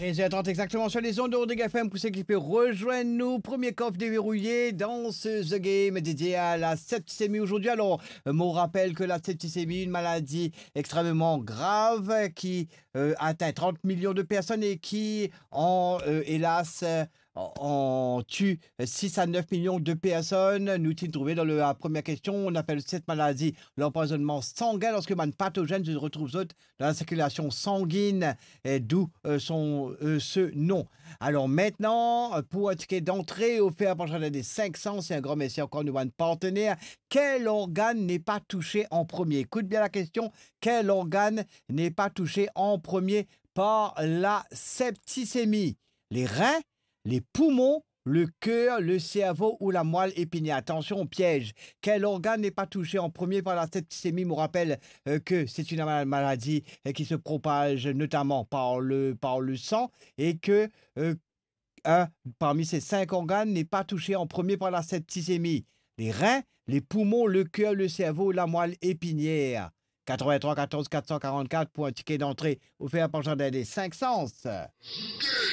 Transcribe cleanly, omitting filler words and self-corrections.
13h30 exactement sur les ondes de Rodrigue FM pour ceux qui peuvent rejoindre nous. Premier coffre déverrouillé dans ce The Game dédié à la septicémie aujourd'hui. Alors, mon rappel que la septicémie, une maladie extrêmement grave qui atteint 30 millions de personnes et qui, hélas, on tue 6 à 9 millions de personnes. Nous t'y trouvons dans la première question. On appelle cette maladie l'empoisonnement sanguin lorsque un pathogène se retrouve dans la circulation sanguine, d'où ce nom. Alors maintenant, pour un ticket d'entrée offert par Jardin des 500, c'est un grand merci encore de un partenaire. Quel organe n'est pas touché en premier? Écoute bien la question. Quel organe n'est pas touché en premier par la septicémie? Les reins, les poumons, le cœur, le cerveau ou la moelle épinière. Attention au piège. Quel organe n'est pas touché en premier par la septicémie? Je me rappelle que c'est une maladie qui se propage notamment par le sang et que un parmi ces 5 organes n'est pas touché en premier par la septicémie. Les reins, les poumons, le cœur, le cerveau, la moelle épinière. 83 14 444 pour un ticket d'entrée offert par Jardin des 500.